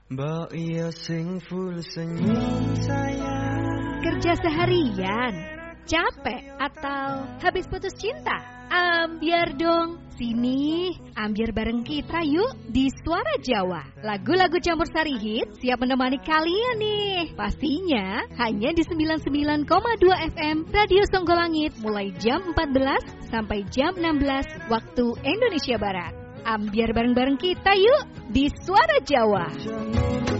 Mbok iya sing full senyum sayang. Kerja seharian, capek atau habis putus cinta? Ambiar dong, sini ambiar bareng kita yuk di Suara Jawa. Lagu-lagu campur sari hit siap menemani kalian nih. Pastinya hanya di 99,2 FM Radio Songgolangit mulai jam 14 sampai jam 16 waktu Indonesia Barat. Ambiar bareng-bareng kita yuk di Suara Jawa.